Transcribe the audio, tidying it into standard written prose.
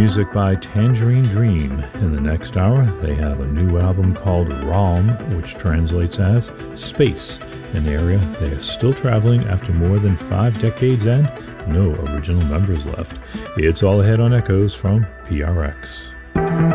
music by Tangerine Dream. In the next hour, they have a new album called Ram, which translates as Space, an area they are still traveling after more than 5 decades and no original members left. It's all ahead on Echoes from PRX.